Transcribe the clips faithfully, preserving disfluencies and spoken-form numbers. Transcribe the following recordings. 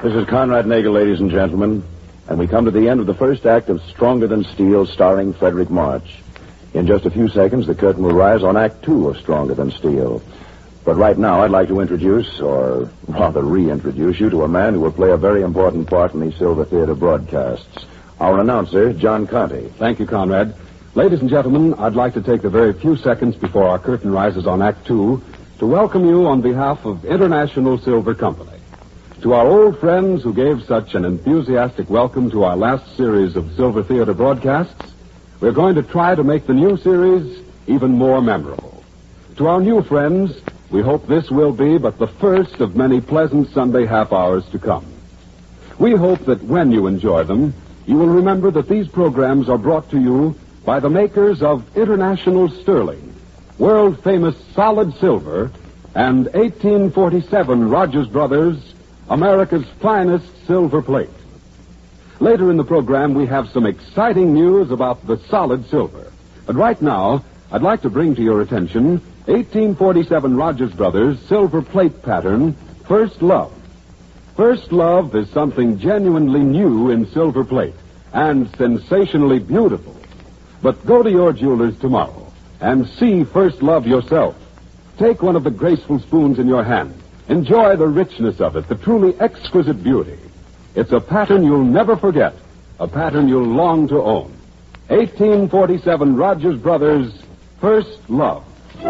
This is Conrad Nagel, ladies and gentlemen, and we come to the end of the first act of Stronger Than Steel, starring Frederick March. In just a few seconds, the curtain will rise on Act Two of Stronger Than Steel. But right now, I'd like to introduce, or rather reintroduce you to a man who will play a very important part in these Silver Theater broadcasts. Our announcer, John Conte. Thank you, Conrad. Ladies and gentlemen, I'd like to take the very few seconds before our curtain rises on Act Two to welcome you on behalf of International Silver Company. To our old friends who gave such an enthusiastic welcome to our last series of Silver Theater broadcasts, we're going to try to make the new series even more memorable. To our new friends, we hope this will be but the first of many pleasant Sunday half hours to come. We hope that when you enjoy them, you will remember that these programs are brought to you by the makers of International Sterling, world-famous solid silver, and eighteen forty-seven Rogers Brothers, America's finest silver plate. Later in the program, we have some exciting news about the solid silver. But right now, I'd like to bring to your attention eighteen forty-seven Rogers Brothers silver plate pattern, First Love. First Love is something genuinely new in silver plate and sensationally beautiful. But go to your jeweler's tomorrow and see First Love yourself. Take one of the graceful spoons in your hand. Enjoy the richness of it, the truly exquisite beauty. It's a pattern you'll never forget, a pattern you'll long to own. eighteen forty-seven Rogers Brothers, First Love.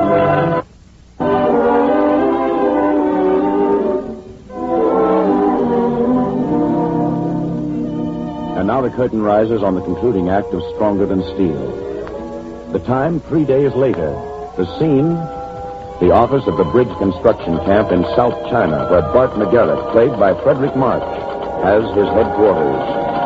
And now the curtain rises on the concluding act of Stronger Than Steel. The time, three days later. The scene, the office of the bridge construction camp in South China, where Bart McGarrett, played by Frederick March, has his headquarters.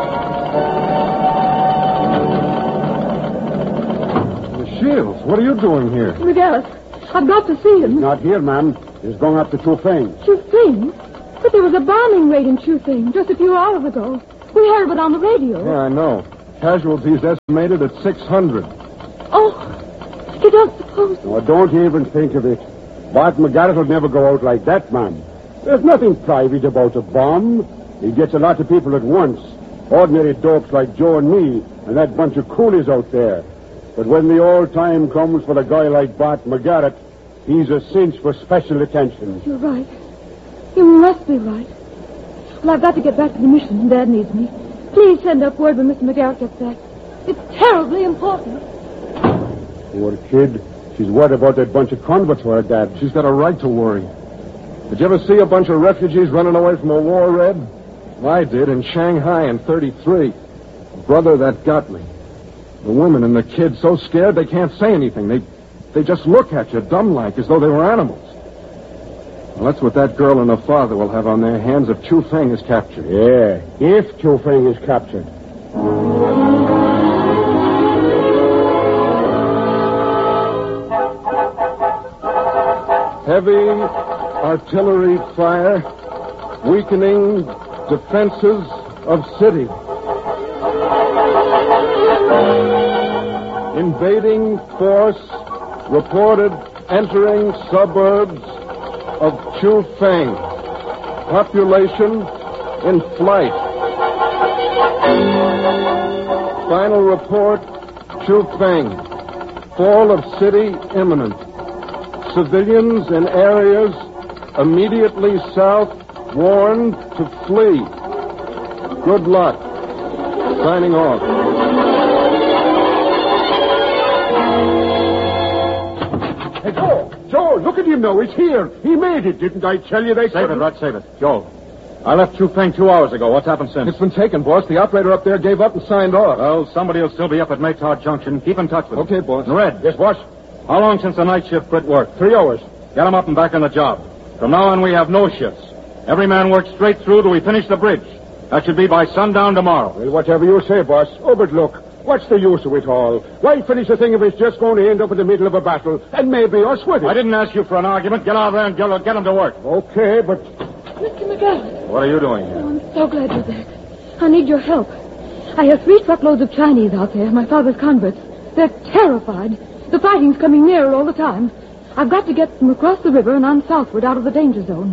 Shields, what are you doing here? McGarrett, I've got to see him. Not here, ma'am. He's going up to Chufeng. Chufeng? But there was a bombing raid in Chufeng just a few hours ago. We heard of it on the radio. Yeah, I know. Casualties estimated at six hundred. Oh, you don't suppose... Oh, don't even think of it. Bart McGarrett will never go out like that, ma'am. There's nothing private about a bomb. He gets a lot of people at once. Ordinary dopes like Joe and me and that bunch of coolies out there. But when the old time comes for a guy like Bart McGarrett, he's a cinch for special attention. You're right. You must be right. Well, I've got to get back to the mission. Dad needs me. Please send up word when Mister McGarrett gets back. It's terribly important. Poor kid. She's worried about that bunch of convicts for her dad. She's got a right to worry. Did you ever see a bunch of refugees running away from a war, Red? I did in Shanghai in thirty-three. Brother, that got me. The women and the kids so scared they can't say anything. They they just look at you dumb-like as though they were animals. Well, that's what that girl and her father will have on their hands if Chufeng is captured. Yeah, if Chufeng is captured. Heavy artillery fire weakening defenses of city. Invading force reported entering suburbs of Chufeng. Population in flight. Final report, Chufeng. Fall of city imminent. Civilians in areas immediately south warned to flee. Good luck. Signing off. Hey, Joe! Joe, look at him now. He's here. He made it. Didn't I tell you they... Save it, Rod, save it. Joe, I left Chufeng two hours ago. What's happened since? It's been taken, boss. The operator up there gave up and signed off. Well, somebody will still be up at Maytard Junction. Keep in touch with him. Okay, boss. Red. Yes, boss? How long since the night shift quit work? Three hours. Get them up and back on the job. From now on, we have no shifts. Every man works straight through till we finish the bridge. That should be by sundown tomorrow. Well, whatever you say, boss. Oh, but look, what's the use of it all? Why finish a thing if it's just going to end up in the middle of a battle and maybe us with it? I didn't ask you for an argument. Get out there and get, get them to work. Okay, but... Mister McGarrett. What are you doing here? Oh, I'm so glad you're back. I need your help. I have three truckloads of Chinese out there, my father's converts. They're terrified. The fighting's coming nearer all the time. I've got to get them across the river and on southward out of the danger zone.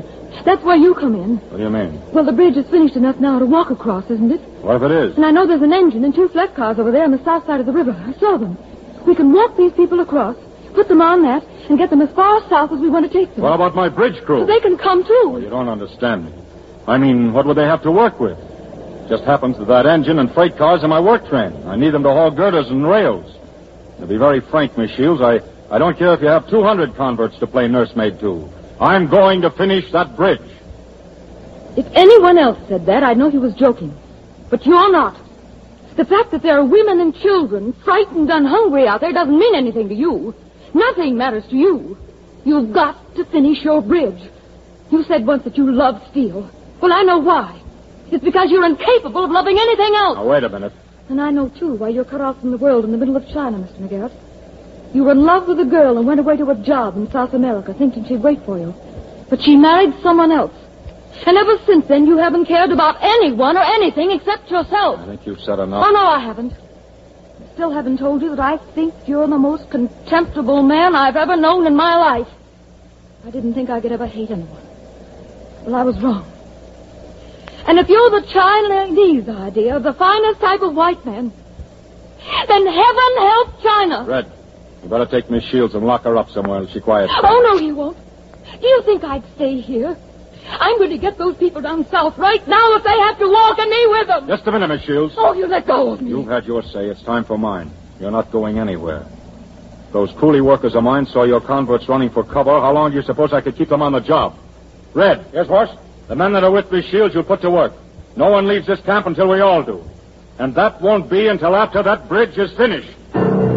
That's where you come in. What do you mean? Well, the bridge is finished enough now to walk across, isn't it? What if it is? And I know there's an engine and two flat cars over there on the south side of the river. I saw them. We can walk these people across, put them on that, and get them as far south as we want to take them. What about my bridge crew? So they can come, Oh, too. you don't understand me. I mean, what would they have to work with? Just happens that that engine and freight cars are my work train. I need them to haul girders and rails. To be very frank, Miss Shields, I, I don't care if you have two hundred converts to play nursemaid to. I'm going to finish that bridge. If anyone else said that, I'd know he was joking. But you're not. The fact that there are women and children frightened and hungry out there doesn't mean anything to you. Nothing matters to you. You've got to finish your bridge. You said once that you loved steel. Well, I know why. It's because you're incapable of loving anything else. Now, wait a minute. And I know, too, why you're cut off from the world in the middle of China, Mister McGarrett. You were in love with a girl and went away to a job in South America, thinking she'd wait for you. But she married someone else. And ever since then, you haven't cared about anyone or anything except yourself. I think you've said enough. Oh, no, I haven't. I still haven't told you that I think you're the most contemptible man I've ever known in my life. I didn't think I could ever hate anyone. Well, I was wrong. And if you're the Chinese idea of the finest type of white man, then heaven help China. Red, you better take Miss Shields and lock her up somewhere until she quiets down. Oh, no, you won't. Do you think I'd stay here? I'm going to get those people down south right now if they have to walk, and me with them. Just a minute, Miss Shields. Oh, you let go of me. You've had your say. It's time for mine. You're not going anywhere. Those coolie workers of mine saw your converts running for cover. How long do you suppose I could keep them on the job? Red. Yes, boss? The men that are with Miss Shields you'll put to work. No one leaves this camp until we all do. And that won't be until after that bridge is finished.